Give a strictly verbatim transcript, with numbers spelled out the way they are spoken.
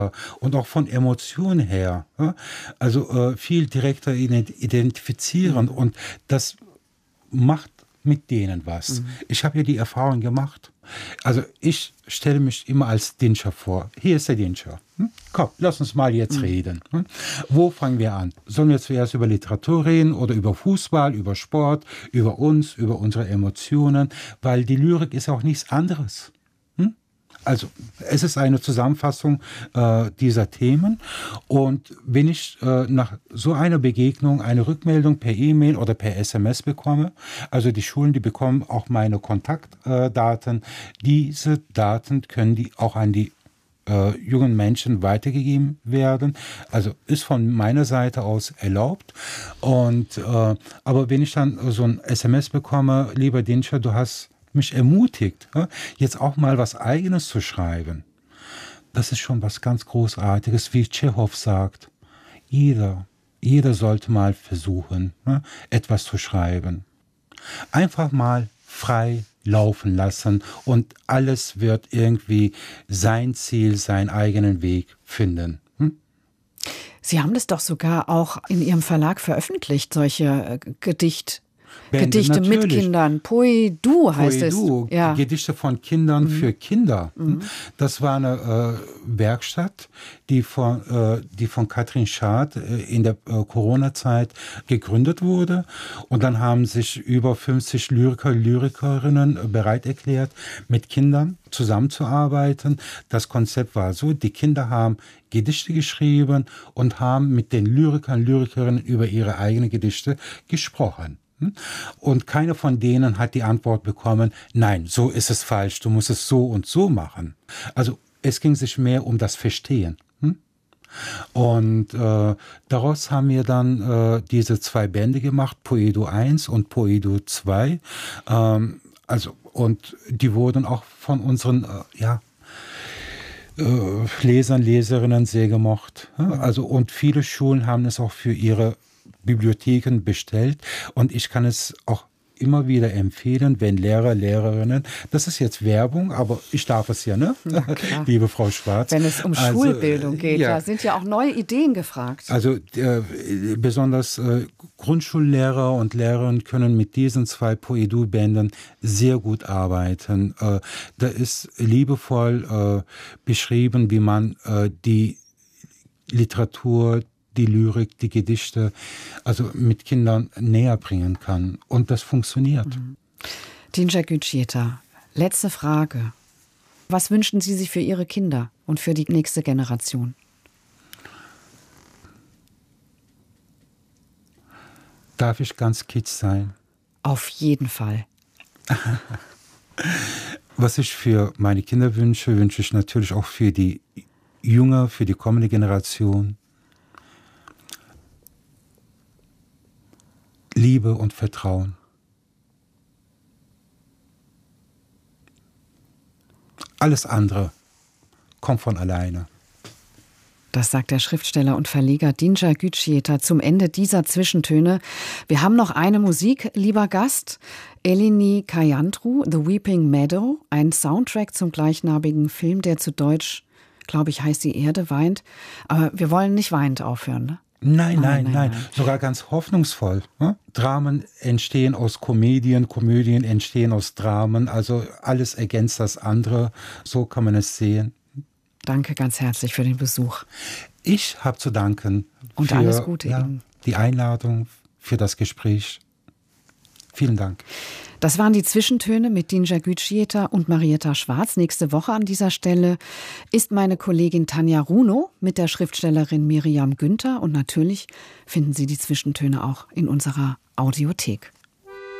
und auch von Emotionen her, ja, also äh, viel direkter identifizieren mhm. und das macht mit denen was. Mhm. Ich habe ja die Erfahrung gemacht. Also ich stelle mich immer als Dinscher vor. Hier ist der Dinscher. Hm? Komm, lass uns mal jetzt mhm. reden. Hm? Wo fangen wir an? Sollen wir zuerst über Literatur reden oder über Fußball, über Sport, über uns, über unsere Emotionen? Weil die Lyrik ist auch nichts anderes. Hm? Also es ist eine Zusammenfassung äh, dieser Themen und wenn ich äh, nach so einer Begegnung eine Rückmeldung per E-Mail oder per S M S bekomme, also die Schulen, die bekommen auch meine Kontaktdaten, äh, diese Daten können die auch an die äh, jungen Menschen weitergegeben werden, also ist von meiner Seite aus erlaubt und äh, aber wenn ich dann so ein S M S bekomme, lieber Dinscher, du hast mich ermutigt, jetzt auch mal was Eigenes zu schreiben. Das ist schon was ganz Großartiges, wie Tschechow sagt. Jeder, jeder sollte mal versuchen, etwas zu schreiben. Einfach mal frei laufen lassen und alles wird irgendwie sein Ziel, seinen eigenen Weg finden. Hm? Sie haben das doch sogar auch in Ihrem Verlag veröffentlicht, solche Gedicht Bände, Gedichte natürlich. Mit Kindern, Poedu heißt Poedu, es. Ja. Gedichte von Kindern mhm. für Kinder. Mhm. Das war eine äh, Werkstatt, die von, äh, die von Katrin Schad äh, in der äh, Corona-Zeit gegründet wurde. Und dann haben sich über fünfzig Lyriker, Lyrikerinnen äh, bereit erklärt, mit Kindern zusammenzuarbeiten. Das Konzept war so, die Kinder haben Gedichte geschrieben und haben mit den Lyrikern, Lyrikerinnen über ihre eigenen Gedichte gesprochen. Und keiner von denen hat die Antwort bekommen, nein, so ist es falsch, du musst es so und so machen. Also es ging sich mehr um das Verstehen. Und äh, daraus haben wir dann äh, diese zwei Bände gemacht, Poedu eins und Poedu zwei. Ähm, also, und die wurden auch von unseren, äh, ja, äh, Lesern, Leserinnen sehr gemocht. Also, und viele Schulen haben es auch für ihre Bibliotheken bestellt und ich kann es auch immer wieder empfehlen, wenn Lehrer, Lehrerinnen, das ist jetzt Werbung, aber ich darf es ja, ne? Liebe Frau Schwarz. Wenn es um also, Schulbildung geht, ja. da sind ja auch neue Ideen gefragt. Also äh, besonders äh, Grundschullehrer und Lehrerinnen können mit diesen zwei Poedu-Bänden sehr gut arbeiten. Äh, da ist liebevoll äh, beschrieben, wie man äh, die Literatur, die Lyrik, die Gedichte, also mit Kindern näher bringen kann. Und das funktioniert. Mhm. Dinja Gütscheta, letzte Frage. Was wünschen Sie sich für Ihre Kinder und für die nächste Generation? Darf ich ganz kitsch sein? Auf jeden Fall. Was ich für meine Kinder wünsche, wünsche ich natürlich auch für die junge, für die kommende Generation. Liebe und Vertrauen. Alles andere kommt von alleine. Das sagt der Schriftsteller und Verleger Dinja Gütscheta zum Ende dieser Zwischentöne. Wir haben noch eine Musik, lieber Gast. Eleni Kayantru, The Weeping Meadow, ein Soundtrack zum gleichnamigen Film, der zu Deutsch, glaube ich, heißt Die Erde weint. Aber wir wollen nicht weinend aufhören, ne? Nein, nein, nein, nein, nein. Sogar ganz hoffnungsvoll. Ne? Dramen entstehen aus Komödien, Komödien entstehen aus Dramen. Also alles ergänzt das andere. So kann man es sehen. Danke ganz herzlich für den Besuch. Ich habe zu danken. Und für, alles Gute ja, Ihnen. Die Einladung, für das Gespräch. Vielen Dank. Das waren die Zwischentöne mit Dinja Gütscheta und Marietta Schwarz. Nächste Woche an dieser Stelle ist meine Kollegin Tanja Runo mit der Schriftstellerin Miriam Günther. Und natürlich finden Sie die Zwischentöne auch in unserer Audiothek.